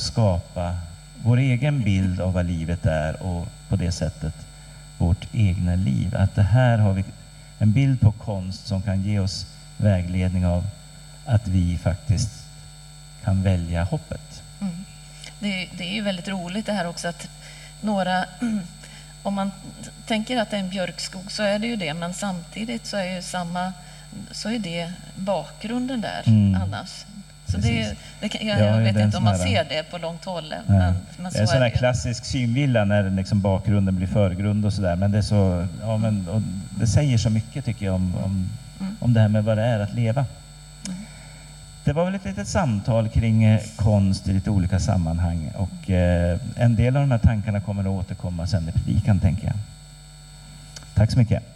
skapa vår egen bild av vad livet är och på det sättet vårt egna liv. Att det här har vi en bild på konst som kan ge oss vägledning av att vi faktiskt kan välja hoppet. Mm. Det är ju väldigt roligt det här också att några, om man tänker att det är en björkskog så är det ju det, men samtidigt så är ju så är det bakgrunden där annars. Så jag vet inte om man ser det på långt håll. Men det så är en sån här det. klassisk synvilla när liksom bakgrunden blir förgrund och sådär. Men det är så, ja, men, och det säger så mycket tycker jag om det här med vad det är att leva. Det var väl ett litet samtal kring konst i lite olika sammanhang. Och en del av de här tankarna kommer att återkomma sen i predikan, tänker jag. Tack så mycket.